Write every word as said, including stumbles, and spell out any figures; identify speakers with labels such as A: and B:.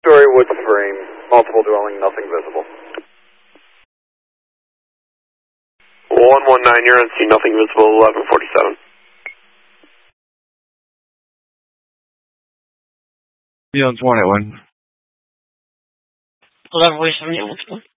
A: Two-story wood frame, multiple dwelling, nothing visible.
B: one one nine, you're on scene, nothing visible, eleven forty-seven.
C: Neon's one at one.
D: eleven forty-seven, yeah, what's going on?